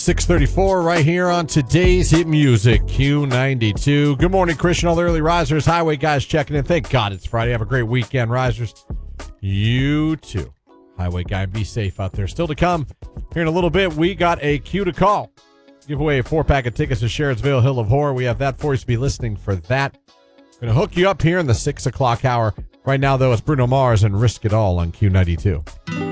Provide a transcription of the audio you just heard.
6:34 right here on today's hit music, Q92. Good morning, Christian, all the early risers, highway guys checking in. Thank God it's Friday. Have a great weekend, risers. You too. Highway guy, be safe out there. Still to come here in a little bit, we got a cue to call. Give away a 4-pack of tickets to Sherrod's-Vale Hill of Horror. We have that for you, to be listening for that. Going to hook you up here in the 6 o'clock hour. Right now, though, it's Bruno Mars and Risk It All on Q92.